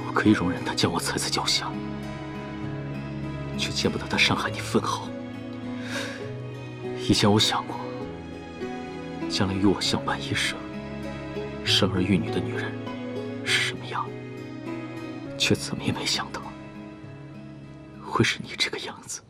我可以容忍他将我踩在脚下，却见不得他伤害你分毫。以前我想过，将来与我相伴一生、生儿育女的女人是什么样，却怎么也没想到会是你这个样子。